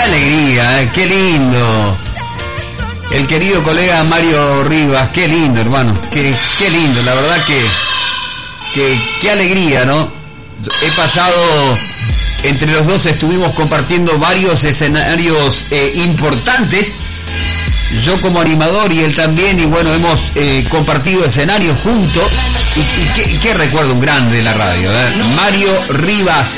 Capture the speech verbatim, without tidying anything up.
alegría, eh, qué lindo. El querido colega Mario Rivas, qué lindo, hermano, qué, qué lindo, la verdad que, que, qué alegría, ¿no? He pasado, entre los dos estuvimos compartiendo varios escenarios eh, importantes, yo como animador y él también, y bueno, hemos eh, compartido escenarios juntos, y, y qué, qué recuerdo un grande de la radio, ¿eh? Mario Rivas.